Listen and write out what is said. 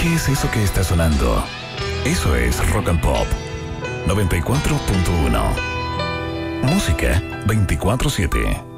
¿Qué es eso que está sonando? Eso es Rock and Pop 94.1. Música 24/7.